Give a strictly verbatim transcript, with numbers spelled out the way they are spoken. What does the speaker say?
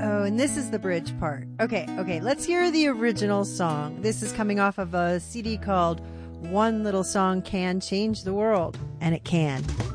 Oh, and this is the bridge part. Okay, okay, let's hear the original song. This is coming off of a C D called One Little Song Can Change the World, and it can.